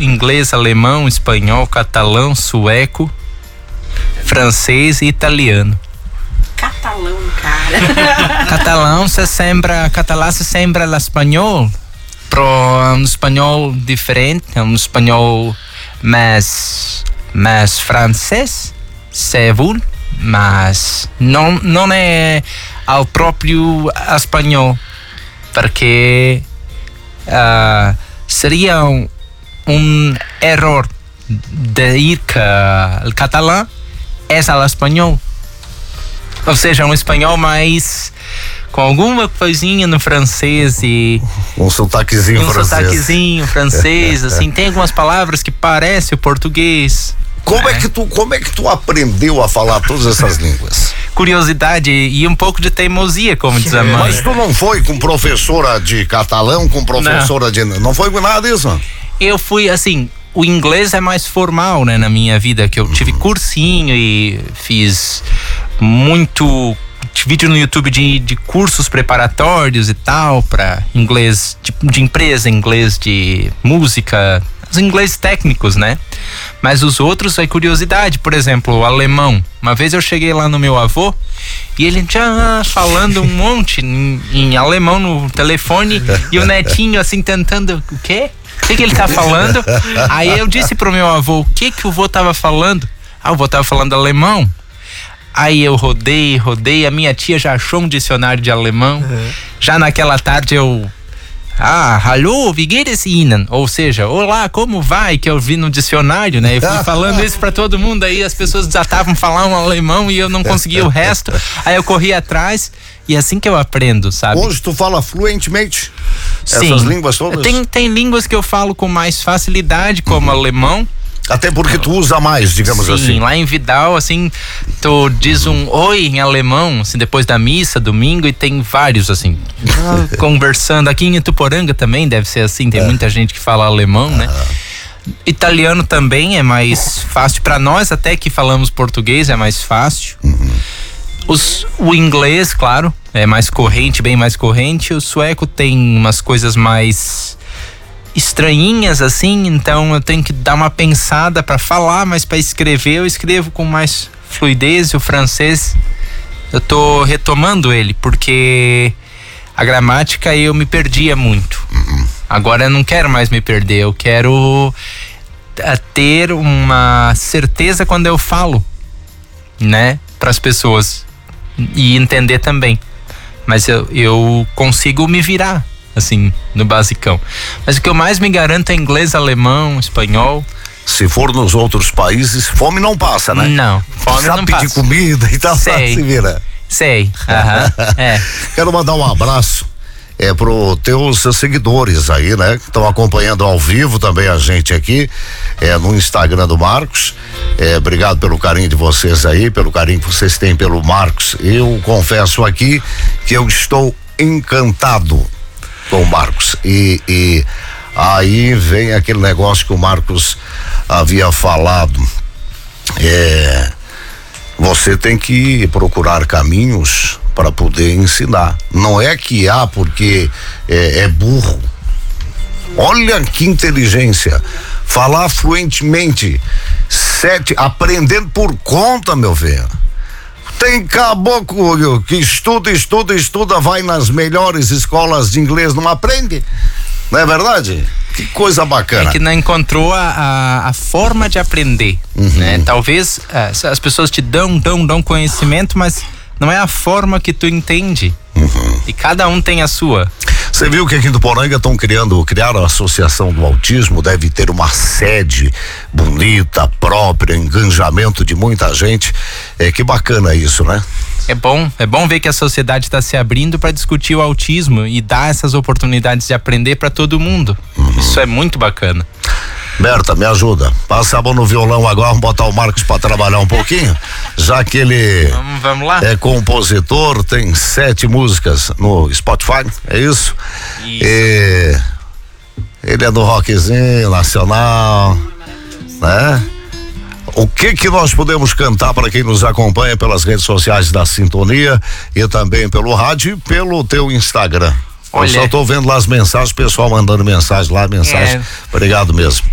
inglês, alemão, espanhol, catalão, sueco, francês e italiano. Catalão, cara. Catalão se sembra o espanhol, pero um espanhol diferente, um espanhol mais francês, segundo, mas não é ao próprio espanhol, porque seria um erro de ir que o catalão é o espanhol, ou seja, um espanhol mais com alguma coisinha no francês e um sotaquezinho francês, assim, tem algumas palavras que parecem o português. Como é que tu aprendeu a falar todas essas línguas? Curiosidade e um pouco de teimosia, como diz a mãe. Mas tu não foi com professora de catalão, com professora não foi com nada disso? Eu fui, assim, o inglês é mais formal, né, na minha vida, que eu tive cursinho e fiz muito vídeo no YouTube de cursos preparatórios e tal, para inglês de empresa, inglês de música, os inglês técnicos, né? Mas os outros é curiosidade, por exemplo, o alemão. Uma vez eu cheguei lá no meu avô e ele já falando um monte em alemão no telefone e o netinho assim tentando, o quê? O que ele tá falando? Aí eu disse pro meu avô, o que o vô tava falando? O vô tava falando alemão. Aí eu rodei, a minha tia já achou um dicionário de alemão. Já naquela tarde eu... hallo, wie geht es Ihnen? Ou seja, olá, como vai? Que eu vi no dicionário, né? Eu fui falando isso pra todo mundo, aí as pessoas já estavam falando um alemão e eu não conseguia o resto. Aí eu corri atrás e é assim que eu aprendo, sabe? Hoje tu fala fluentemente? Sim. Essas línguas todas? Tem línguas que eu falo com mais facilidade, como alemão. Até porque tu usa mais, digamos assim. Sim, lá em Vidal, assim, tu diz um oi em alemão, assim, depois da missa, domingo, e tem vários, assim, conversando. Aqui em Ituporanga também deve ser assim, tem muita gente que fala alemão, né? Italiano também é mais fácil para nós, até que falamos português é mais fácil. O inglês, claro, é mais corrente, bem mais corrente. O sueco tem umas coisas mais estranhinhas assim, então eu tenho que dar uma pensada para falar, mas para escrever eu escrevo com mais fluidez. E o francês eu tô retomando ele porque a gramática eu me perdia muito. Agora eu não quero mais me perder, eu quero ter uma certeza quando eu falo, né, para as pessoas e entender também, mas eu consigo me virar assim, no basicão. Mas o que eu mais me garanto é inglês, alemão, espanhol. Se for nos outros países, fome não passa, né? Não, fome sabe não pedir passa. comida e tal, se vira. Sei, Quero mandar um abraço pro teus seguidores aí, né? Que estão acompanhando ao vivo também a gente aqui, no Instagram do Marcos. Obrigado pelo carinho de vocês aí, pelo carinho que vocês têm pelo Marcos. Eu confesso aqui que eu estou encantado com o Marcos e aí vem aquele negócio que o Marcos havia falado, você tem que procurar caminhos para poder ensinar, não é que porque é burro. Olha que inteligência, falar fluentemente, aprendendo por conta, meu velho. Tem caboclo que estuda, vai nas melhores escolas de inglês, não aprende. Não é verdade? Que coisa bacana. É que não encontrou a forma de aprender, né? Talvez as pessoas te dão conhecimento, mas não é a forma que tu entende. E cada um tem a sua. Você viu que aqui do Poranga criaram a Associação do Autismo, deve ter uma sede bonita, própria, engajamento de muita gente. Que bacana isso, né? É bom ver que a sociedade está se abrindo para discutir o autismo e dar essas oportunidades de aprender para todo mundo. Isso é muito bacana. Berta, me ajuda. Passa a mão no violão agora, vamos botar o Marcos para trabalhar um pouquinho, já que ele vamos lá. É compositor, tem 7 músicas no Spotify, é isso? Ele é do rockzinho nacional, né? O que nós podemos cantar para quem nos acompanha pelas redes sociais da Sintonia e também pelo rádio e pelo teu Instagram? Olha, eu só tô vendo lá as mensagens, o pessoal mandando mensagem lá, Obrigado mesmo.